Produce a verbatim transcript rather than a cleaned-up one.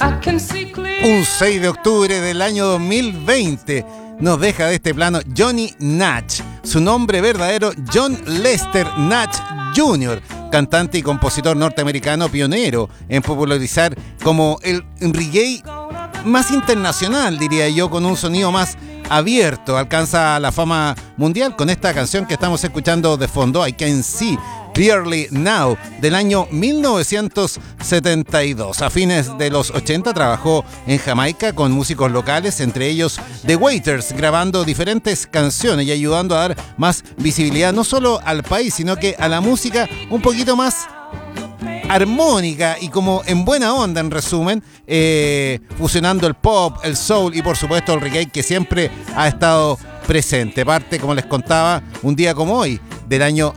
Un seis de octubre del año dos mil veinte nos deja de este plano Johnny Nash. Su nombre verdadero, John Lester Nash junior, cantante y compositor norteamericano pionero en popularizar como el reggae más internacional, diría yo, con un sonido más abierto. Alcanza la fama mundial con esta canción que estamos escuchando de fondo, I Can See Clearly Now, del año mil novecientos setenta y dos. A fines de los ochenta trabajó en Jamaica con músicos locales, entre ellos The Waiters, grabando diferentes canciones y ayudando a dar más visibilidad no solo al país, sino que a la música un poquito más armónica y como en buena onda, en resumen, eh, fusionando el pop, el soul y por supuesto el reggae, que siempre ha estado presente. Parte, como les contaba, un día como hoy del año